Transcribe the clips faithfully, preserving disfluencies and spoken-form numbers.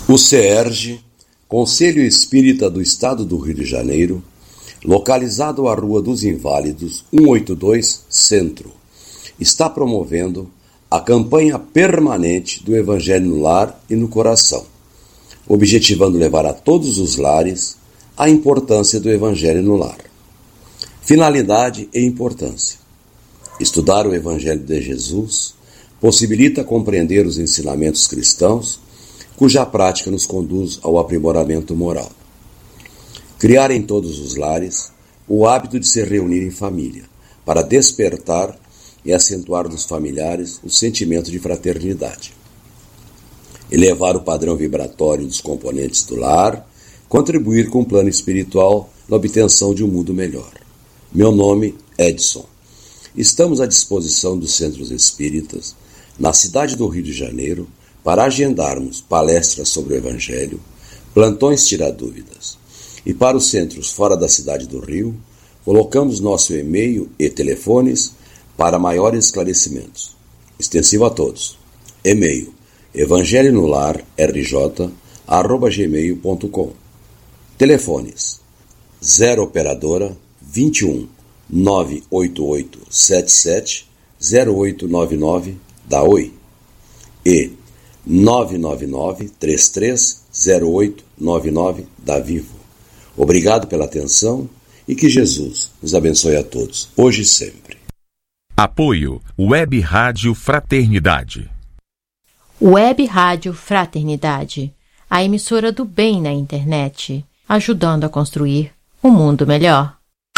O CERJ, Conselho Espírita do Estado do Rio de Janeiro, localizado à Rua dos Inválidos, cento e oitenta e dois, Centro, está promovendo a campanha permanente do Evangelho no Lar e no Coração, objetivando levar a todos os lares a importância do Evangelho no lar. Finalidade e importância. Estudar o Evangelho de Jesus possibilita compreender os ensinamentos cristãos, cuja prática nos conduz ao aprimoramento moral. Criar em todos os lares o hábito de se reunir em família, para despertar e acentuar nos familiares o sentimento de fraternidade. Elevar o padrão vibratório dos componentes do lar, contribuir com o plano espiritual na obtenção de um mundo melhor. Meu nome é Edson. Estamos à disposição dos centros espíritas, na cidade do Rio de Janeiro, para agendarmos palestras sobre o Evangelho, plantões tira-dúvidas. E para os centros fora da cidade do Rio, colocamos nosso e-mail e telefones para maiores esclarecimentos. Extensivo a todos. E-mail evangelho no lar r j arroba gmail ponto com. Telefones zero operadora vinte e um, nove oito oito sete sete, zero oito nove nove da Oi e nove nove nove, três três zero oito nove nove da Vivo. Obrigado pela atenção e que Jesus nos abençoe a todos, hoje e sempre. Apoio Web Rádio Fraternidade. Web Rádio Fraternidade, a emissora do bem na internet, ajudando a construir um mundo melhor.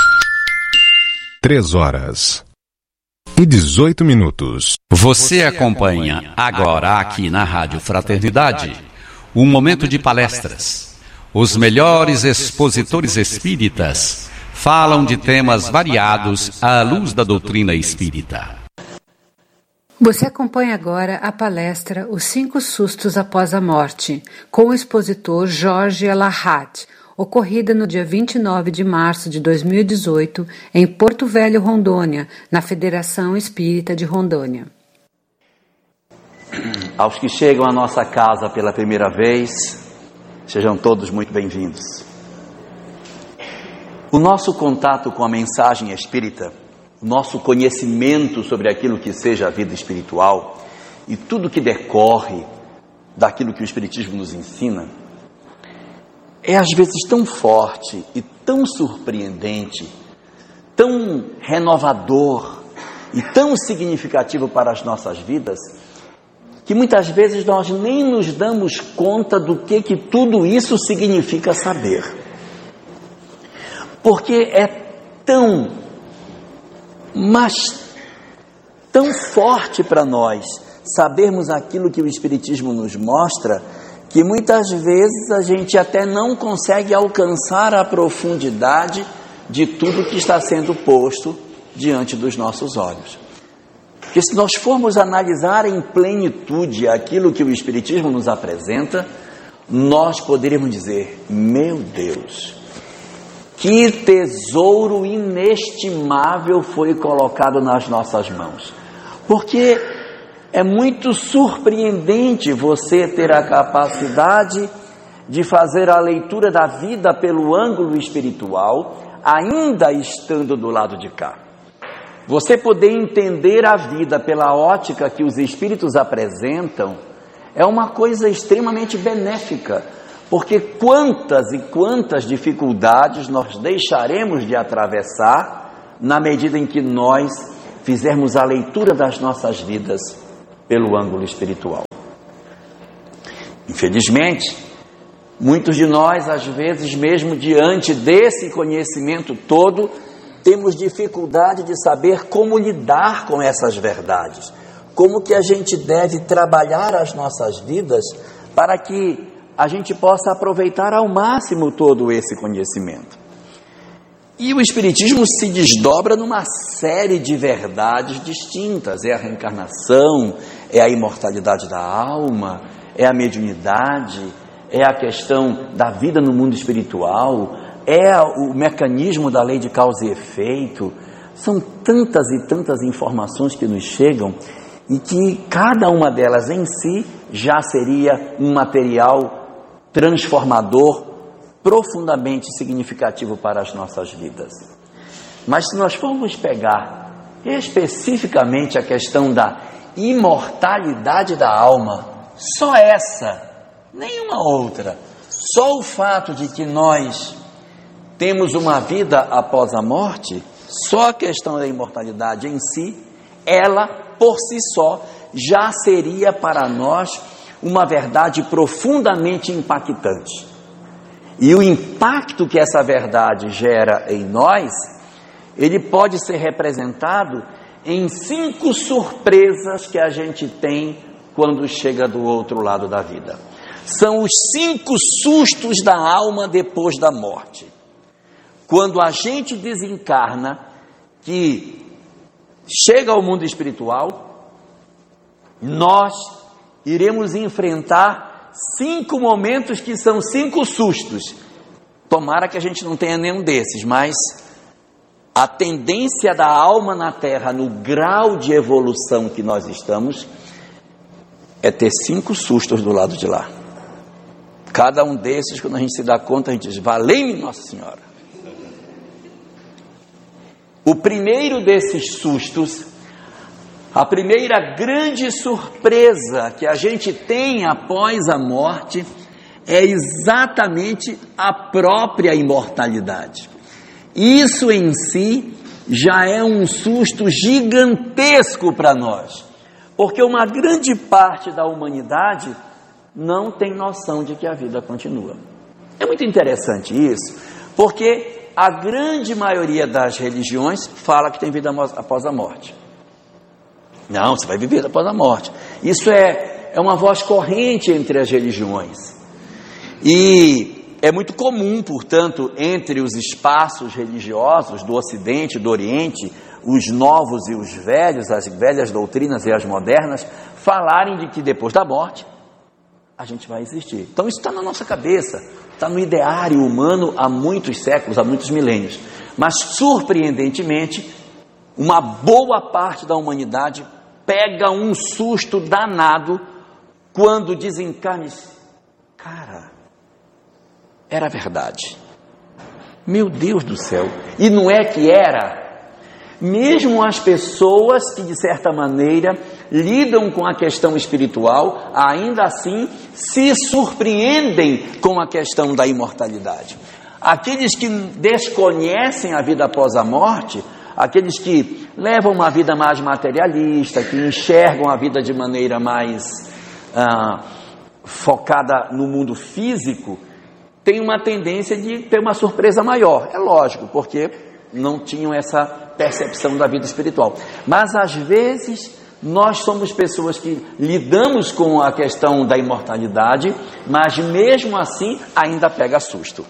Três horas e dezoito minutos. Você acompanha agora aqui na Rádio Fraternidade um momento de palestras. Os melhores expositores espíritas falam de temas variados à luz da doutrina espírita. Você acompanha agora a palestra Os Cinco Sustos Após a Morte, com o expositor Jorge Alahat, ocorrida no dia vinte e nove de março de dois mil e dezoito, em Porto Velho, Rondônia, na Federação Espírita de Rondônia. Aos que chegam à nossa casa pela primeira vez, sejam todos muito bem-vindos. O nosso contato com a mensagem espírita, o nosso conhecimento sobre aquilo que seja a vida espiritual e tudo que decorre daquilo que o Espiritismo nos ensina, é às vezes tão forte e tão surpreendente, tão renovador e tão significativo para as nossas vidas, que muitas vezes nós nem nos damos conta do que, que tudo isso significa saber. Porque é tão, mas tão forte para nós sabermos aquilo que o Espiritismo nos mostra, que muitas vezes a gente até não consegue alcançar a profundidade de tudo que está sendo posto diante dos nossos olhos. Porque se nós formos analisar em plenitude aquilo que o Espiritismo nos apresenta, nós poderíamos dizer: meu Deus, que tesouro inestimável foi colocado nas nossas mãos. Porque é muito surpreendente você ter a capacidade de fazer a leitura da vida pelo ângulo espiritual, ainda estando do lado de cá. Você poder entender a vida pela ótica que os espíritos apresentam é uma coisa extremamente benéfica, porque quantas e quantas dificuldades nós deixaremos de atravessar na medida em que nós fizermos a leitura das nossas vidas pelo ângulo espiritual. Infelizmente, muitos de nós, às vezes, mesmo diante desse conhecimento todo, temos dificuldade de saber como lidar com essas verdades, como que a gente deve trabalhar as nossas vidas para que a gente possa aproveitar ao máximo todo esse conhecimento. E o Espiritismo se desdobra numa série de verdades distintas. É a reencarnação, é a imortalidade da alma, é a mediunidade, é a questão da vida no mundo espiritual, é o mecanismo da lei de causa e efeito. São tantas e tantas informações que nos chegam e que cada uma delas em si já seria um material transformador, profundamente significativo para as nossas vidas. Mas se nós formos pegar especificamente a questão da imortalidade da alma, só essa, nenhuma outra, só o fato de que nós temos uma vida após a morte, só a questão da imortalidade em si, ela por si só já seria para nós uma verdade profundamente impactante. E o impacto que essa verdade gera em nós, ele pode ser representado em cinco surpresas que a gente tem quando chega do outro lado da vida. São os cinco sustos da alma depois da morte. Quando a gente desencarna, que chega ao mundo espiritual, nós iremos enfrentar cinco momentos que são cinco sustos. Tomara que a gente não tenha nenhum desses, mas a tendência da alma na Terra, no grau de evolução que nós estamos, é ter cinco sustos do lado de lá. Cada um desses, quando a gente se dá conta, a gente diz, valei-me Nossa Senhora. O primeiro desses sustos, a primeira grande surpresa que a gente tem após a morte, é exatamente a própria imortalidade. Isso em si já é um susto gigantesco para nós, porque uma grande parte da humanidade não tem noção de que a vida continua. É muito interessante isso, porque a grande maioria das religiões fala que tem vida após a morte. Não, você vai viver após a morte. Isso é, é uma voz corrente entre as religiões. E é muito comum, portanto, entre os espaços religiosos do Ocidente e do Oriente, os novos e os velhos, as velhas doutrinas e as modernas, falarem de que depois da morte a gente vai existir. Então isso está na nossa cabeça, está no ideário humano há muitos séculos, há muitos milênios. Mas, surpreendentemente, uma boa parte da humanidade pega um susto danado quando desencarna. Cara, era verdade. Meu Deus do céu. E não é que era. Mesmo as pessoas que, de certa maneira, lidam com a questão espiritual, ainda assim se surpreendem com a questão da imortalidade. Aqueles que desconhecem a vida após a morte, aqueles que levam uma vida mais materialista, que enxergam a vida de maneira mais ah, focada no mundo físico, têm uma tendência de ter uma surpresa maior. É lógico, porque não tinham essa percepção da vida espiritual. Mas às vezes nós somos pessoas que lidamos com a questão da imortalidade, mas mesmo assim ainda pega susto.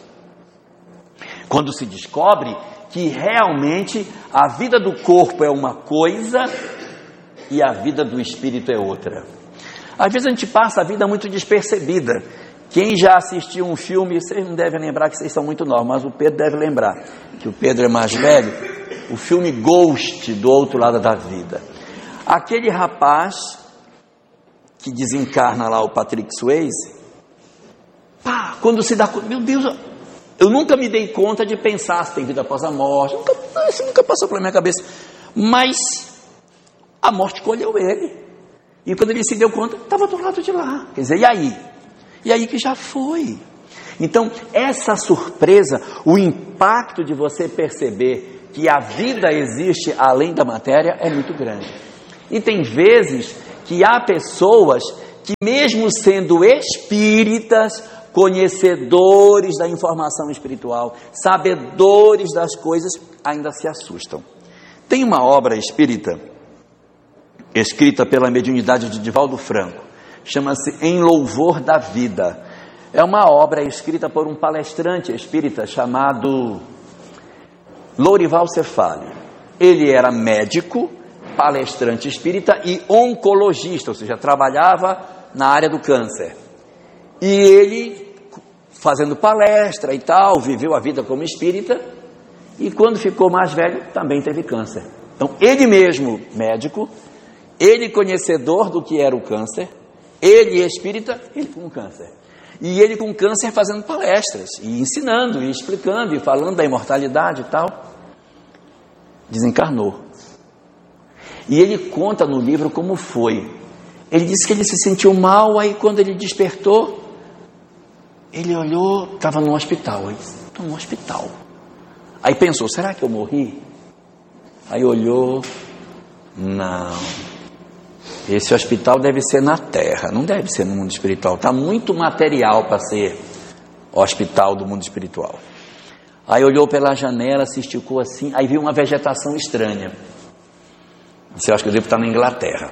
Quando se descobre que realmente a vida do corpo é uma coisa e a vida do espírito é outra. Às vezes a gente passa a vida muito despercebida. Quem já assistiu um filme, vocês não devem lembrar que vocês são muito novos, mas o Pedro deve lembrar, que o Pedro é mais velho, o filme Ghost, Do Outro Lado da Vida. Aquele rapaz que desencarna lá o Patrick Swayze, pá, quando se dá conta, meu Deus, eu nunca me dei conta de pensar se tem vida após a morte, nunca, isso nunca passou pela minha cabeça, mas a morte colheu ele, e quando ele se deu conta, estava do lado de lá, quer dizer, e aí? E aí que já foi. Então, essa surpresa, o impacto de você perceber que a vida existe além da matéria é muito grande. E tem vezes que há pessoas que, mesmo sendo espíritas, conhecedores da informação espiritual, sabedores das coisas, ainda se assustam. Tem uma obra espírita, escrita pela mediunidade de Divaldo Franco, chama-se Em Louvor da Vida. É uma obra escrita por um palestrante espírita chamado Lourival Cefali. Ele era médico, palestrante espírita e oncologista, ou seja, trabalhava na área do câncer. E ele, fazendo palestra e tal, viveu a vida como espírita, e quando ficou mais velho, também teve câncer. Então, ele mesmo, médico, ele conhecedor do que era o câncer, ele espírita, ele com câncer. E ele com câncer fazendo palestras, e ensinando, e explicando, e falando da imortalidade e tal. Desencarnou. E ele conta no livro como foi. Ele disse que ele se sentiu mal, aí quando ele despertou, ele olhou, estava no hospital. Aí, estou no hospital. Aí pensou, será que eu morri? Aí olhou, não. Esse hospital deve ser na Terra, não deve ser no mundo espiritual. Está muito material para ser hospital do mundo espiritual. Aí olhou pela janela, se esticou assim, aí viu uma vegetação estranha. Você acha que eu devo estar na Inglaterra?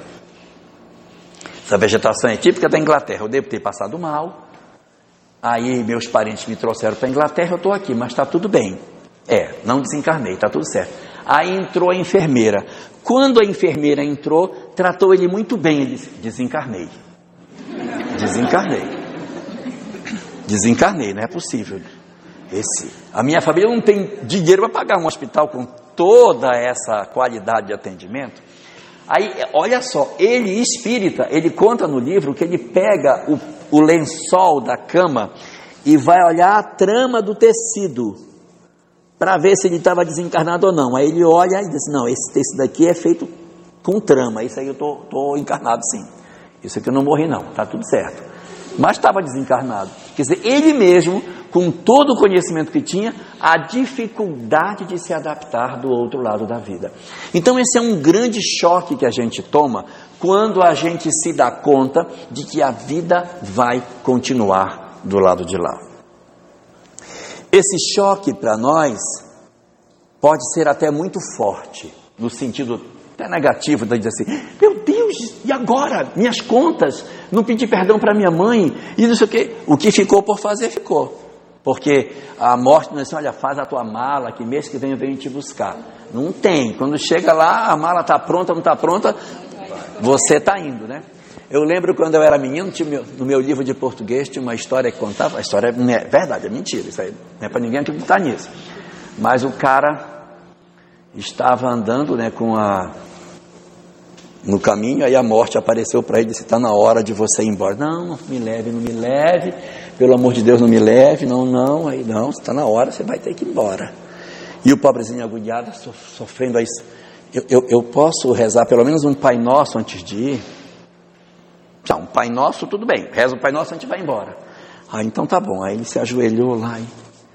Essa vegetação é típica da Inglaterra, eu devo ter passado mal. Aí meus parentes me trouxeram para a Inglaterra, eu estou aqui, mas está tudo bem. É, não desencarnei, está tudo certo. Aí entrou a enfermeira. Quando a enfermeira entrou, tratou ele muito bem. Ele disse, desencarnei. Desencarnei. Desencarnei, não é possível. Esse, a minha família não tem dinheiro para pagar um hospital com toda essa qualidade de atendimento. Aí, olha só, ele espírita, ele conta no livro que ele pega o, o lençol da cama e vai olhar a trama do tecido para ver se ele estava desencarnado ou não. Aí ele olha e diz, não, esse tecido aqui é feito com trama, isso aí eu estou tô, tô encarnado sim, isso aqui eu não morri não, está tudo certo. Mas estava desencarnado. Quer dizer, ele mesmo, com todo o conhecimento que tinha, a dificuldade de se adaptar do outro lado da vida. Então esse é um grande choque que a gente toma quando a gente se dá conta de que a vida vai continuar do lado de lá. Esse choque para nós pode ser até muito forte, no sentido até negativo, de dizer assim, meu Deus, e agora? Minhas contas, não pedi perdão para minha mãe, e não sei o quê. O que ficou por fazer, ficou. Porque a morte não é assim, olha, faz a tua mala, que mês que vem eu venho te buscar. Não tem. Quando chega lá, a mala está pronta, não está pronta, você está indo, né? Eu lembro quando eu era menino, tinha, no meu livro de português, tinha uma história que contava, a história não é verdade, é mentira, isso aí não é para ninguém acreditar nisso. Mas o cara estava andando, né, com a... no caminho, aí a morte apareceu para ele e disse, está na hora de você ir embora. Não, não me leve, não me leve, pelo amor de Deus, não me leve, não, não, aí não, está na hora, você vai ter que ir embora. E o pobrezinho agoniado, sofrendo isso, eu, eu, eu posso rezar pelo menos um Pai Nosso antes de ir? Não, um Pai Nosso, tudo bem, reza o Pai Nosso, a gente vai embora. Ah, então tá bom, aí ele se ajoelhou lá e,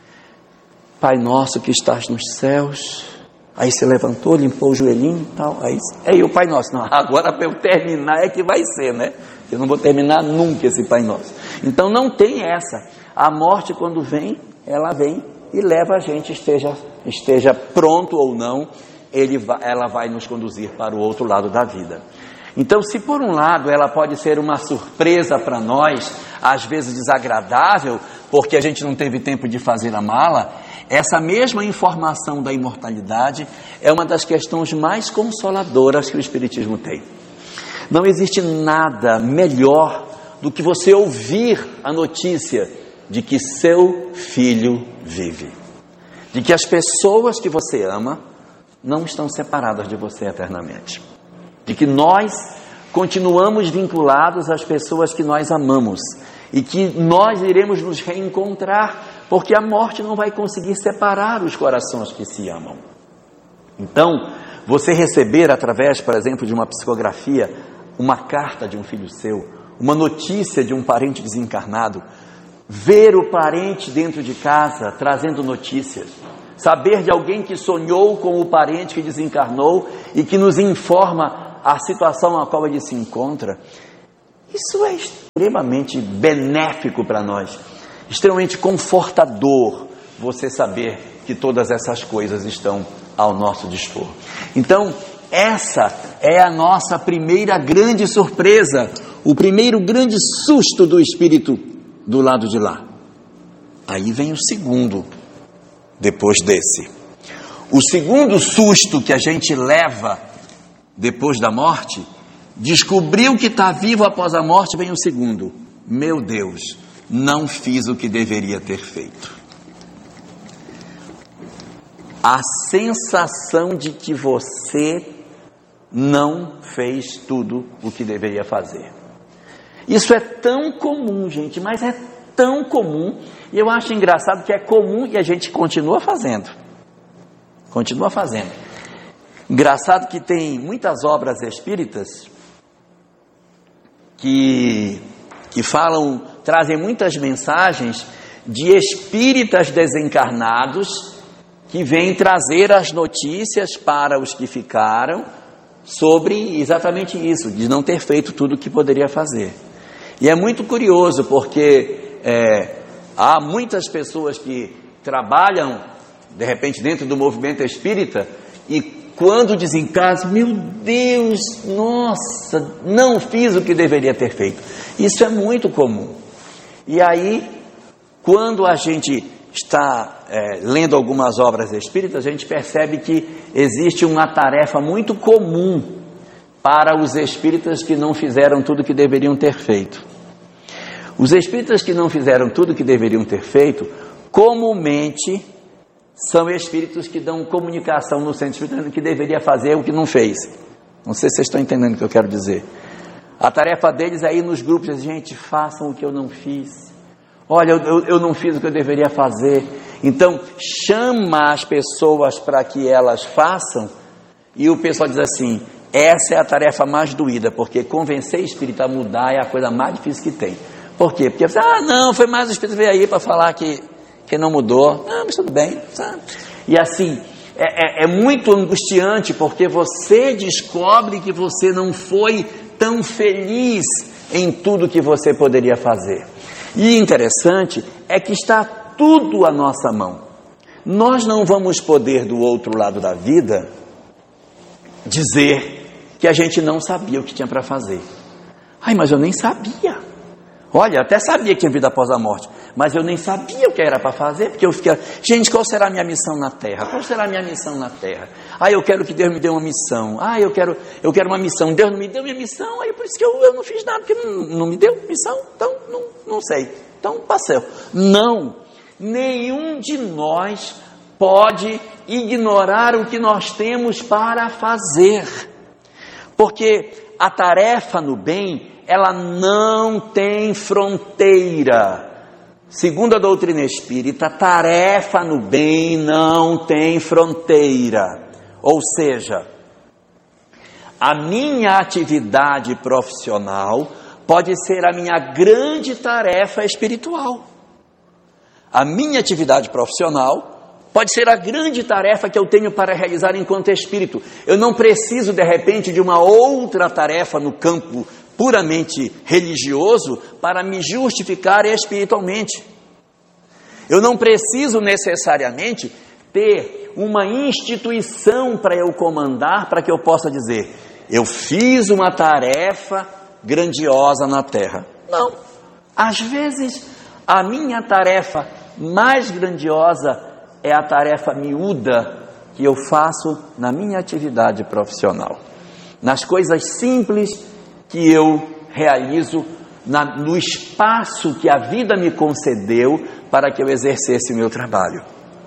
Pai Nosso que estás nos céus... Aí se levantou, limpou o joelhinho e tal. Aí, aí o Pai Nosso, não, agora para eu terminar é que vai ser, né? Eu não vou terminar nunca esse Pai Nosso. Então não tem essa. A morte, quando vem, ela vem e leva a gente, esteja, esteja pronto ou não, ele vai, ela vai nos conduzir para o outro lado da vida. Então, se por um lado ela pode ser uma surpresa para nós, às vezes desagradável, porque a gente não teve tempo de fazer a mala, essa mesma informação da imortalidade é uma das questões mais consoladoras que o Espiritismo tem. Não existe nada melhor do que você ouvir a notícia de que seu filho vive, de que as pessoas que você ama não estão separadas de você eternamente, de que nós continuamos vinculados às pessoas que nós amamos e que nós iremos nos reencontrar, porque a morte não vai conseguir separar os corações que se amam. Então, você receber através, por exemplo, de uma psicografia, uma carta de um filho seu, uma notícia de um parente desencarnado, ver o parente dentro de casa trazendo notícias, saber de alguém que sonhou com o parente que desencarnou e que nos informa a situação a qual ele se encontra, isso é extremamente benéfico para nós, extremamente confortador você saber que todas essas coisas estão ao nosso dispor. Então, essa é a nossa primeira grande surpresa, o primeiro grande susto do espírito do lado de lá. Aí vem o segundo, depois desse. O segundo susto que a gente leva depois da morte, descobriu que está vivo após a morte, vem o segundo. Meu Deus, não fiz o que deveria ter feito. A sensação de que você não fez tudo o que deveria fazer. Isso é tão comum, gente, mas é tão comum, e eu acho engraçado que é comum e a gente continua fazendo. Continua fazendo. Engraçado que tem muitas obras espíritas que, que falam, trazem muitas mensagens de espíritas desencarnados que vêm trazer as notícias para os que ficaram sobre exatamente isso, de não ter feito tudo o que poderia fazer. E é muito curioso porque é, há muitas pessoas que trabalham, de repente, dentro do movimento espírita, e quando desencarnam, meu Deus, nossa, não fiz o que deveria ter feito. Isso é muito comum. E aí, quando a gente está é, lendo algumas obras espíritas, a gente percebe que existe uma tarefa muito comum para os espíritas que não fizeram tudo o que deveriam ter feito. Os espíritas que não fizeram tudo o que deveriam ter feito, comumente, são espíritos que dão comunicação no centro espírita que deveria fazer o que não fez. Não sei se vocês estão entendendo o que eu quero dizer. A tarefa deles é ir nos grupos e dizer, gente, façam o que eu não fiz. Olha, eu, eu não fiz o que eu deveria fazer. Então, chama as pessoas para que elas façam, e o pessoal diz assim, essa é a tarefa mais doída, porque convencer espírita a mudar é a coisa mais difícil que tem. Por quê? Porque, ah, não, foi mais o espírito veio aí para falar que, que não mudou. Não, mas tudo bem. Sabe? E assim, é, é, é muito angustiante, porque você descobre que você não foi tão feliz em tudo que você poderia fazer. E interessante é que está tudo à nossa mão. Nós não vamos poder, do outro lado da vida, dizer que a gente não sabia o que tinha para fazer. Ai, mas eu nem sabia. Olha, até sabia que tinha vida após a morte, mas eu nem sabia o que era para fazer, porque eu fiquei, gente, qual será a minha missão na Terra? Qual será a minha missão na Terra? Ah, eu quero que Deus me dê uma missão. Ah, eu quero, eu quero uma missão. Deus não me deu minha missão, aí por isso que eu, eu não fiz nada, porque não, não me deu missão, então não, não sei. Então passei. Não, nenhum de nós pode ignorar o que nós temos para fazer, porque a tarefa no bem, ela não tem fronteira. Segundo a doutrina espírita, tarefa no bem não tem fronteira. Ou seja, a minha atividade profissional pode ser a minha grande tarefa espiritual. A minha atividade profissional pode ser a grande tarefa que eu tenho para realizar enquanto espírito. Eu não preciso, de repente, de uma outra tarefa no campo puramente religioso para me justificar espiritualmente. Eu não preciso necessariamente ter uma instituição para eu comandar, para que eu possa dizer, eu fiz uma tarefa grandiosa na terra. Não. Às vezes, a minha tarefa mais grandiosa é a tarefa miúda que eu faço na minha atividade profissional. Nas coisas simples que eu realizo na, no espaço que a vida me concedeu para que eu exercesse o meu trabalho.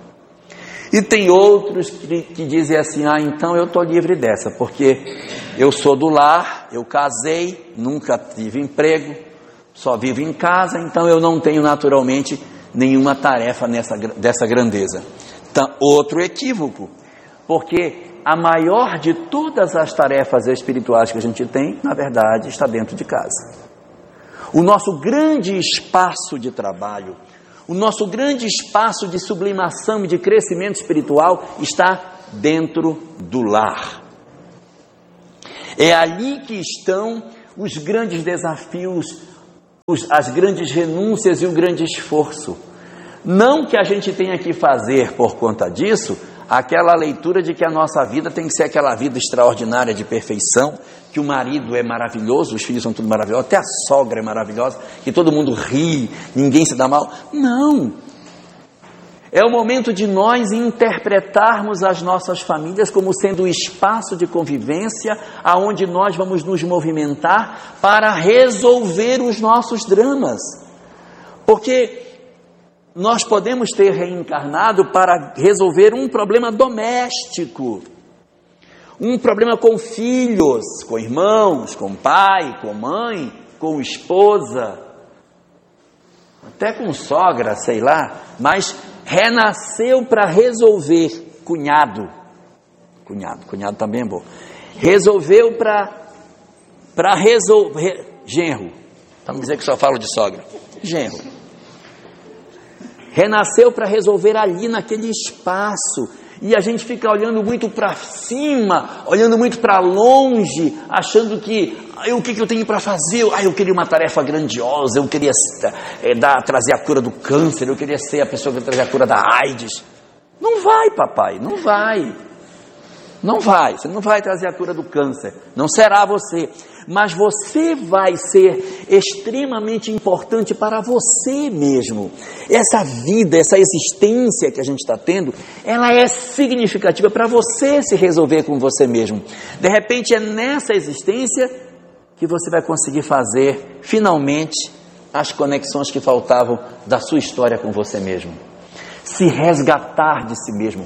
E tem outros que, que dizem assim, ah, então eu estou livre dessa, porque eu sou do lar, eu casei, nunca tive emprego, só vivo em casa, então eu não tenho naturalmente nenhuma tarefa nessa, dessa grandeza. Então, outro equívoco, porque a maior de todas as tarefas espirituais que a gente tem, na verdade, está dentro de casa. O nosso grande espaço de trabalho, o nosso grande espaço de sublimação e de crescimento espiritual está dentro do lar. É ali que estão os grandes desafios, os, as grandes renúncias e o grande esforço. Não que a gente tenha que fazer, por conta disso, aquela leitura de que a nossa vida tem que ser aquela vida extraordinária de perfeição, que o marido é maravilhoso, os filhos são tudo maravilhosos, até a sogra é maravilhosa, que todo mundo ri, ninguém se dá mal. Não! É o momento de nós interpretarmos as nossas famílias como sendo o espaço de convivência aonde nós vamos nos movimentar para resolver os nossos dramas. Porque nós podemos ter reencarnado para resolver um problema doméstico, um problema com filhos, com irmãos, com pai, com mãe, com esposa. até com sogra, sei lá, mas renasceu para resolver, cunhado, cunhado, cunhado também é bom, resolveu para para resolver, genro, para não dizer que só falo de sogra, genro, renasceu para resolver ali naquele espaço, e a gente fica olhando muito para cima, olhando muito para longe, achando que, ah, o que, que eu tenho para fazer? Ah, eu queria uma tarefa grandiosa, eu queria é, dar, trazer a cura do câncer, eu queria ser a pessoa que trazer a cura da AIDS. Não vai, papai, não vai. Não vai, você não vai trazer a cura do câncer, não será você, mas você vai ser extremamente importante para você mesmo. Essa vida, essa existência que a gente está tendo, ela é significativa para você se resolver com você mesmo. De repente é nessa existência que você vai conseguir fazer, finalmente, as conexões que faltavam da sua história com você mesmo. Se resgatar de si mesmo.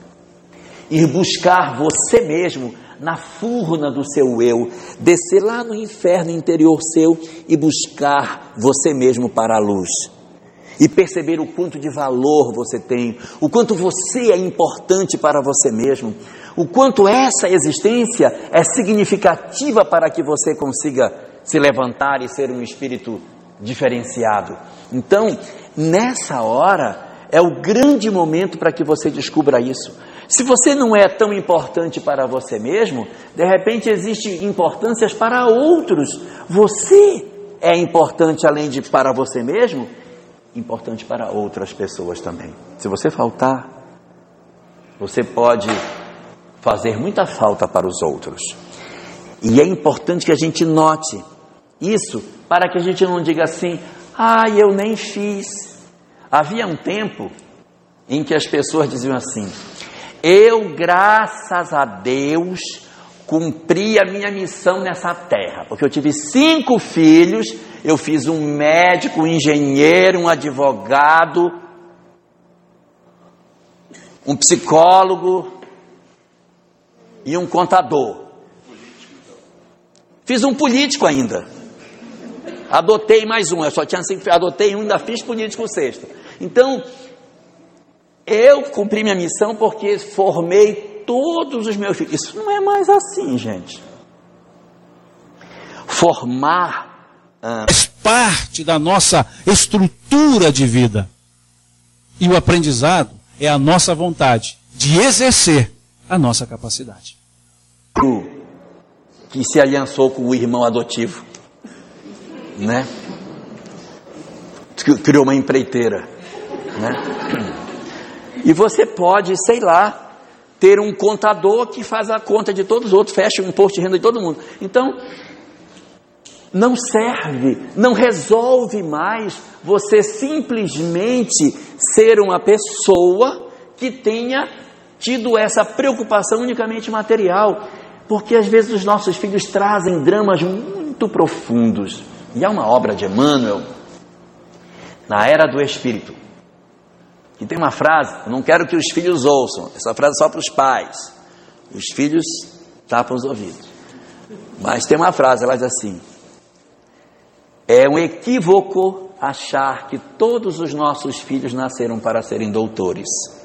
Ir buscar você mesmo na furna do seu eu, descer lá no inferno interior seu e buscar você mesmo para a luz. E perceber o quanto de valor você tem, o quanto você é importante para você mesmo, o quanto essa existência é significativa para que você consiga se levantar e ser um espírito diferenciado. Então, nessa hora, é o grande momento para que você descubra isso. Se você não é tão importante para você mesmo, de repente existem importâncias para outros. Você é importante além de para você mesmo, importante para outras pessoas também. Se você faltar, você pode fazer muita falta para os outros. E é importante que a gente note isso, para que a gente não diga assim, ah, eu nem fiz. Havia um tempo em que as pessoas diziam assim, eu, graças a Deus, cumpri a minha missão nessa terra, porque eu tive cinco filhos, eu fiz um médico, um engenheiro, um advogado, um psicólogo e um contador. Fiz um político ainda. Adotei mais um, eu só tinha cinco, adotei um e ainda fiz político o sexto. Então, eu cumpri minha missão porque formei todos os meus filhos. Isso não é mais assim, gente. Formar ah, faz parte da nossa estrutura de vida. E o aprendizado é a nossa vontade de exercer a nossa capacidade. Que se aliançou com o irmão adotivo, né? Criou uma empreiteira, né? E você pode, sei lá, ter um contador que faz a conta de todos os outros, fecha o imposto de renda de todo mundo. Então, não serve, não resolve mais você simplesmente ser uma pessoa que tenha tido essa preocupação unicamente material, porque às vezes os nossos filhos trazem dramas muito profundos. E há uma obra de Emmanuel, Na Era do Espírito, e tem uma frase, eu não quero que os filhos ouçam, essa frase é só para os pais, os filhos tapam os ouvidos, mas tem uma frase, ela diz assim, é um equívoco achar que todos os nossos filhos nasceram para serem doutores,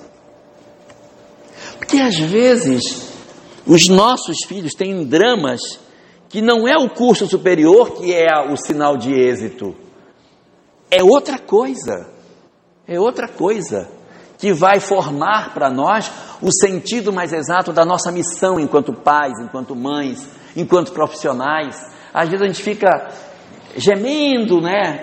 porque às vezes os nossos filhos têm dramas que não é o curso superior que é o sinal de êxito, é outra coisa. É outra coisa que vai formar para nós o sentido mais exato da nossa missão enquanto pais, enquanto mães, enquanto profissionais. Às vezes a gente fica gemendo, né?